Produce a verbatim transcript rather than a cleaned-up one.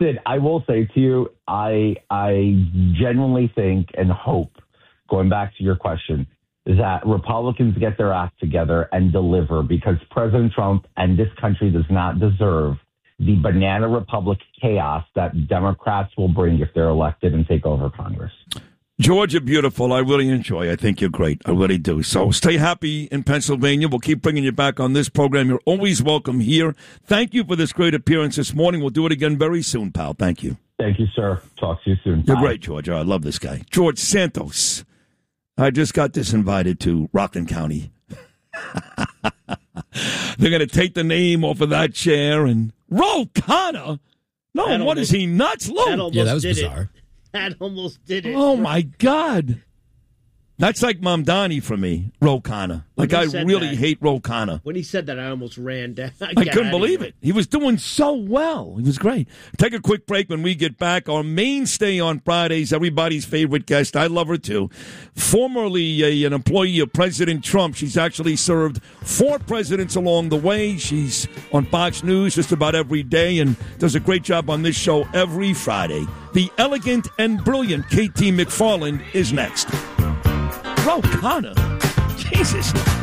Sid, I will say to you, I I genuinely think and hope, going back to your question, is that Republicans get their act together and deliver, because President Trump and this country does not deserve the banana republic chaos that Democrats will bring if they're elected and take over Congress. George, you're beautiful. I really enjoy. I think you're great. I really do. So stay happy in Pennsylvania. We'll keep bringing you back on this program. You're always welcome here. Thank you for this great appearance this morning. We'll do it again very soon, pal. Thank you. Thank you, sir. Talk to you soon. You're Bye. great, George. I love this guy. George Santos. I just got disinvited to Rockland County. They're going to take the name off of that chair and Ro Khanna. No, That what almost- is he, nuts? Lou? That almost Yeah, that was did bizarre. It. That almost did it. Oh, my God. That's like Mamdani for me, Ro Khanna. Like, When I he said really that- hate Ro Khanna. When he said that, I almost ran down. I couldn't believe it. He was doing so well. He was great. Take a quick break. When we get back, our mainstay on Fridays, everybody's favorite guest. I love her, too. Formerly a, an employee of President Trump. She's actually served four presidents along the way. She's on Fox News just about every day and does a great job on this show every Friday. The elegant and brilliant K T McFarland is next. Ro Khanna. Jesus.